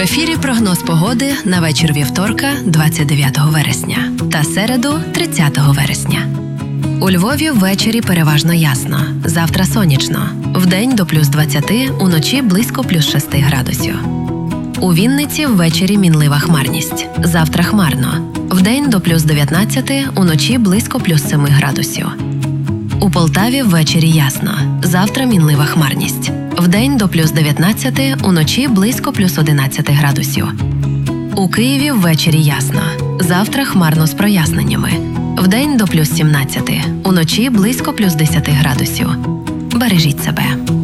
ефірі прогноз погоди на вечір вівторка, 29 вересня та середу, 30 вересня. У Львові ввечері переважно ясно, завтра сонячно. Вдень до плюс 20, уночі близько плюс 6 градусів. У Вінниці ввечері мінлива хмарність, завтра хмарно. Вдень до плюс 19, уночі близько плюс 7 градусів. У Полтаві ввечері ясно, завтра мінлива хмарність. Вдень до плюс 19, уночі близько плюс 11 градусів. У Києві ввечері ясно, завтра хмарно з проясненнями. Вдень до плюс 17, уночі близько плюс 10 градусів. Бережіть себе.